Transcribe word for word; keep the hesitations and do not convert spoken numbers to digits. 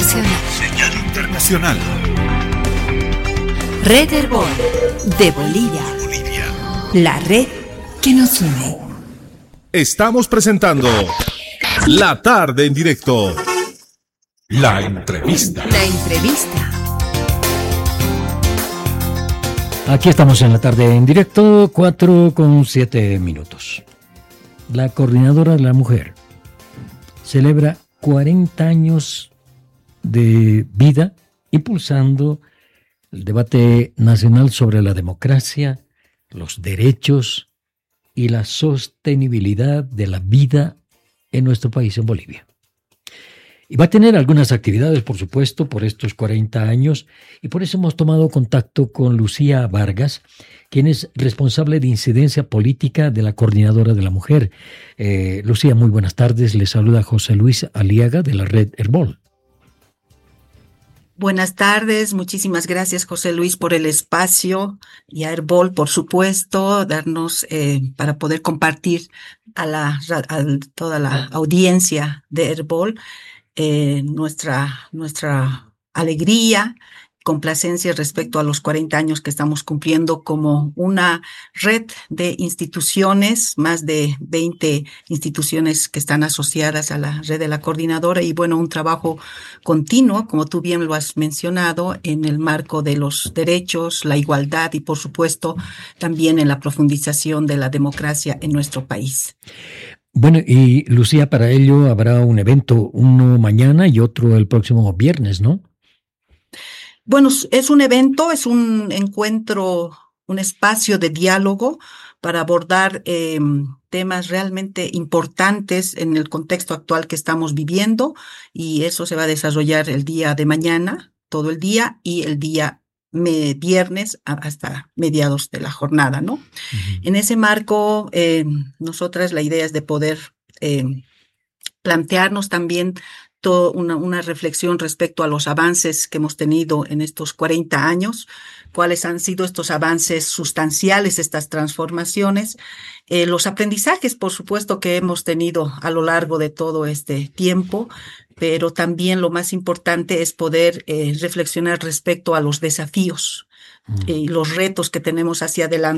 internacional. Señal internacional. Red Herbol de Bolivia. Bolivia. La red que nos une. Estamos presentando La Tarde en Directo. La entrevista. La entrevista. Aquí estamos en La Tarde en Directo, cuatro con siete minutos. La Coordinadora de la Mujer celebra cuarenta años de vida impulsando el debate nacional sobre la democracia, los derechos y la sostenibilidad de la vida en nuestro país, en Bolivia. Y va a tener algunas actividades, por supuesto, por estos cuarenta años, y por eso hemos tomado contacto con Lucía Vargas, quien es responsable de incidencia política de la Coordinadora de la Mujer. Eh, Lucía, muy buenas tardes. Le saluda José Luis Aliaga de la Red Herbol. Buenas tardes, muchísimas gracias José Luis por el espacio y a Herbol, por supuesto, darnos eh, para poder compartir a, la, a toda la audiencia de Herbol eh, nuestra, nuestra alegría, complacencia respecto a los cuarenta años que estamos cumpliendo como una red de instituciones, más de veinte instituciones que están asociadas a la red de la Coordinadora y bueno, un trabajo continuo, como tú bien lo has mencionado, en el marco de los derechos, la igualdad y por supuesto también en la profundización de la democracia en nuestro país. Bueno, y Lucía, para ello habrá un evento, uno mañana y otro el próximo viernes, ¿no? Bueno, es un evento, es un encuentro, un espacio de diálogo para abordar eh, temas realmente importantes en el contexto actual que estamos viviendo y eso se va a desarrollar el día de mañana, todo el día y el día me, viernes hasta mediados de la jornada, ¿no? Uh-huh. En ese marco, eh, nosotras la idea es de poder eh, plantearnos también Una, una reflexión respecto a los avances que hemos tenido en estos cuarenta años, cuáles han sido estos avances sustanciales, estas transformaciones, eh, los aprendizajes, por supuesto, que hemos tenido a lo largo de todo este tiempo, pero también lo más importante es poder eh, reflexionar respecto a los desafíos y mm. eh, los retos que tenemos hacia adelante